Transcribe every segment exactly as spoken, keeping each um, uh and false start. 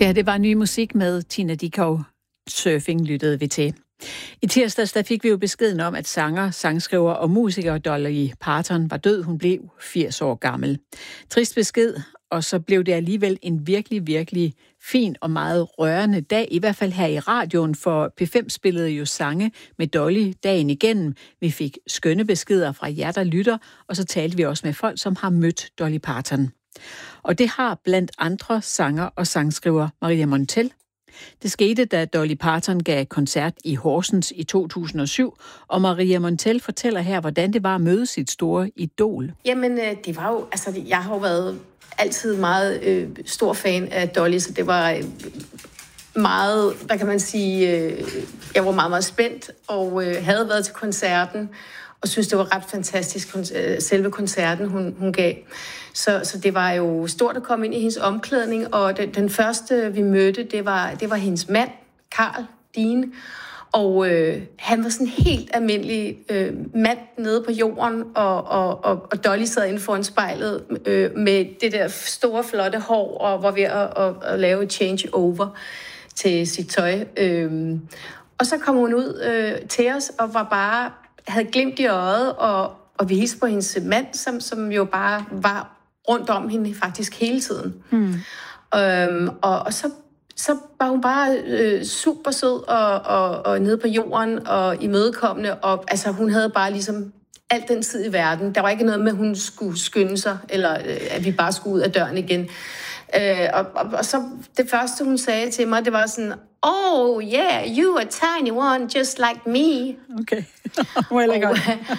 Det her, det var ny musik med Tina Dickow. Surfing lyttede vi til. I tirsdags der fik vi jo beskeden om, at sanger, sangskriver og musiker Dolly Parton var død. Hun blev firs år gammel. Trist besked, og så blev det alligevel en virkelig, virkelig fin og meget rørende dag. I hvert fald her i radioen, for P fem spillede jo sange med Dolly dagen igennem. Vi fik skønne beskeder fra jer, der lytter, og så talte vi også med folk, som har mødt Dolly Parton. Og det har blandt andre sanger og sangskriver Maria Montell. Det skete, da Dolly Parton gav koncert i Horsens i to tusind og syv, og Maria Montell fortæller her, hvordan det var at møde sit store idol. Jamen, det var jo, altså, jeg har jo været altid meget øh, stor fan af Dolly, så det var øh, meget, hvad kan man sige, øh, jeg var meget, meget spændt, og øh, havde været til koncerten, og synes, det var ret fantastisk, selve koncerten, hun, hun gav. Så, så det var jo stort at komme ind i hendes omklædning, og den, den første, vi mødte, det var, det var hendes mand, Carl Dean, og øh, han var sådan en helt almindelig øh, mand nede på jorden, og, og, og, og Dolly sad inde foran spejlet øh, med det der store, flotte hår, og var ved at, at, at lave et change-over til sit tøj. Øh, og så kom hun ud øh, til os, og var bare havde glimt i øjet, og, og vi hilste på hendes mand, som, som jo bare var rundt om hende faktisk hele tiden. Mm. Øhm, og, og så, så var hun bare øh, super sød og, og, og nede på jorden og imødekommende, og altså, hun havde bare ligesom al den tid i verden. Der var ikke noget med, at hun skulle skynde sig, eller øh, at vi bare skulle ud af døren igen. Øh, og, og, og så det første, hun sagde til mig, det var sådan, oh yeah, you a tiny one, just like me. Okay. well, og,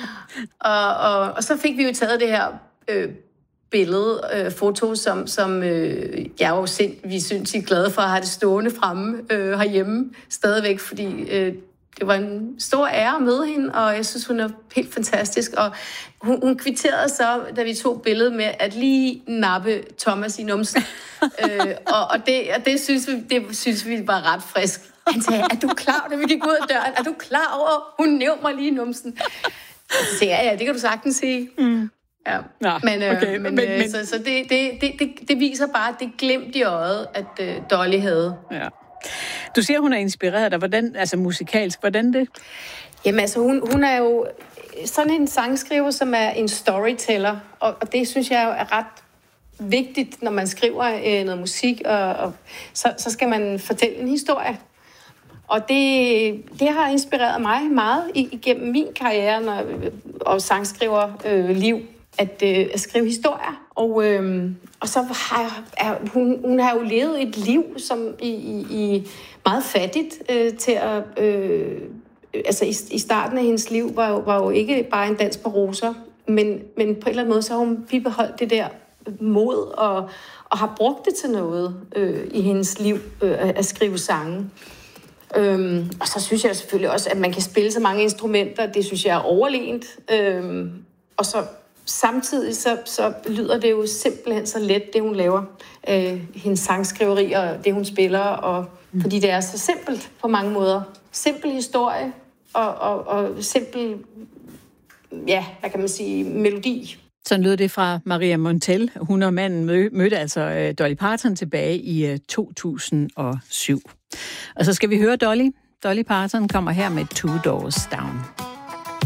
og, og, og så fik vi jo taget det her øh, billede, øh, foto, som, som øh, jeg jo sind, vi synes, I er glade for at have det stående fremme øh, herhjemme stadigvæk, fordi øh, det var en stor ære at møde hende, og jeg synes, hun er helt fantastisk. Og hun, hun kvitterede så, da vi tog billedet med, at lige nappe Thomas i numsen. øh, og og, det, og det, synes vi, det synes vi var ret frisk. Han sagde, er du klar, da vi gik ud af døren? Er du klar over, hun næv mig lige i numsen? Så sagde jeg, ja, det kan du sagtens sige. Mm. Ja. Nå, men, øh, okay. men, men, øh, men så, så det, det, det, det, det viser bare, at det glimt i øjet, at øh, Dolly havde. Ja. Du siger, hun er inspireret dig. Hvordan, altså musikalsk, hvordan det? Jamen altså, hun, hun er jo sådan en sangskriver, som er en storyteller, og, og det synes jeg jo er ret vigtigt, når man skriver øh, noget musik, og, og så, så skal man fortælle en historie. Og det, det har inspireret mig meget igennem min karriere når, og sangskriver øh, liv, at, øh, at skrive historier. Og, øh, og så har er, hun, hun har jo levet et liv, som i, i, i meget fattigt øh, til at... Øh, altså i, i starten af hendes liv var jo, var jo ikke bare en dans på roser, men, men på en eller anden måde så har hun bibeholdt det der mod og, og har brugt det til noget øh, i hendes liv øh, at skrive sange. Øhm, og så synes jeg selvfølgelig også, at man kan spille så mange instrumenter. Det synes jeg er overlegent. Øhm, og så samtidig så, så lyder det jo simpelthen så let, det hun laver. Øh, hendes sangskriveri og det, hun spiller. Og, mm. Fordi det er så simpelt på mange måder. Simpel historie og, og, og simpel, ja, hvad kan man sige, melodi. Sådan lød det fra Maria Montell. Hun og manden mødte altså Dolly Parton tilbage i to tusind og syv. Og så skal vi høre Dolly. Dolly Parton kommer her med Two Doors Down.